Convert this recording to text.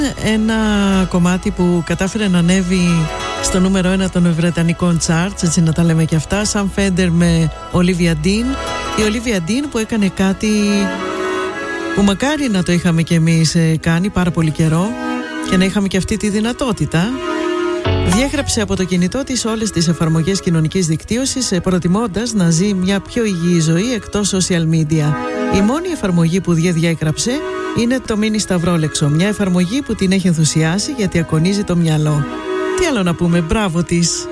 ένα κομμάτι που κατάφερε να ανέβει στο νούμερο 1 των βρετανικών charts, έτσι να τα λέμε και αυτά. Sam Fender με Olivia Dean. Η Olivia Dean που έκανε κάτι που μακάρι να το είχαμε κι εμείς κάνει πάρα πολύ καιρό και να είχαμε και αυτή τη δυνατότητα. Διέγραψε από το κινητό της όλες τις εφαρμογές κοινωνικής δικτύωσης, προτιμώντας να ζει μια πιο υγιή ζωή εκτός social media. Η μόνη εφαρμογή που διέγραψε είναι το Mini Σταυρόλεξο, μια εφαρμογή που την έχει ενθουσιάσει γιατί ακονίζει το μυαλό. Τι άλλο να πούμε, μπράβο της.